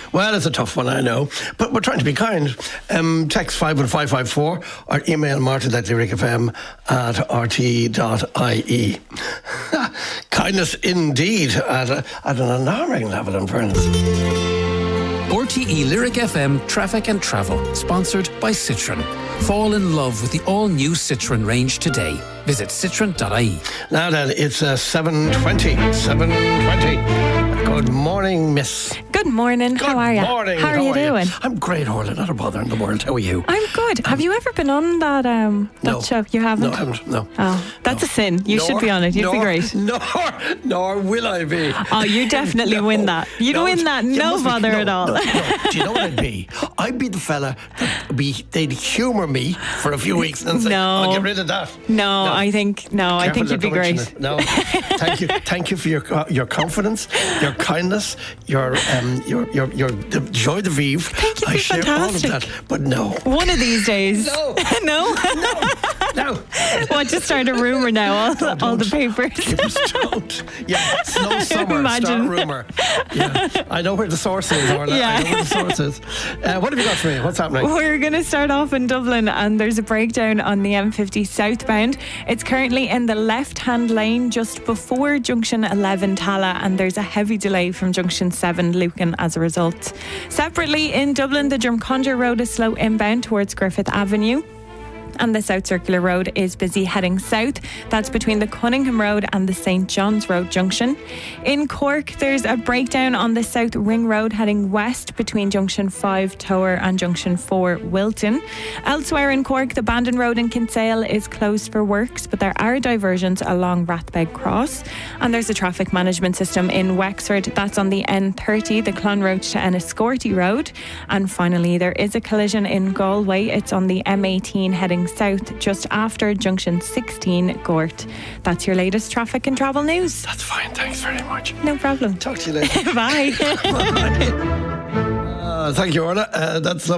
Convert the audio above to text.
Well, it's a tough one, I know, but we're trying to be kind. Text 51554 or email martin@lyricfm@rt.ie. Kindness indeed at an alarming level, in fairness. RTE Lyric FM Traffic and Travel, sponsored by Citroën. Fall in love with the all-new Citroën range today. Visit citroen.ie. Now then, it's 7:20. 7:20. Good morning, miss. Good morning. How are you? Good morning. How are you doing? I'm great, Orla. Not a bother in the world. How are you? I'm good. Have you ever been on that No. show? You haven't? No, I haven't. No. Oh, that's a sin. You should be on it. You'd be great. Nor will I be. Oh, you definitely win that. You'd win that. No bother at all. No. Do you know what I'd be? I'd be the fella they'd humour me for a few weeks and say, No. I'll get rid of that. No, I think you'd be great. No, thank you for your confidence, your kindness, your the joy de vivre. Thank you. I share fantastic. all of that, but no. One of these days. No. No. No. Well, just start a rumour now. All the papers. Please don't. Yeah, slow summer. Imagine. Start rumour. Yeah, I know where the source is, Orla. Yeah. I know where the source is. What have you got for me? What's happening? We're going to start off in Dublin, and there's a breakdown on the M50 southbound. It's currently in the left-hand lane just before junction 11 Tala, and there's a heavy delay from junction 7 Lucan as a result. Separately in Dublin, the Drumcondra Road is slow inbound towards Griffith Avenue. And the South Circular Road is busy heading south. That's between the Cunningham Road and the St John's Road junction. In Cork, there's a breakdown on the South Ring Road heading west between junction 5 Tower and junction 4 Wilton. Elsewhere in Cork, the Bandon Road in Kinsale is closed for works, but there are diversions along Rathbeg Cross. And there's a traffic management system in Wexford. That's on the N30, the Clonroach to Enniscorthy Road. And finally, there is a collision in Galway. It's on the M18 heading south just after junction 16 Gort. That's your latest traffic and travel news. That's fine. Thanks very much. No problem. Talk to you later. Bye. Thank you, Orla. That's lovely.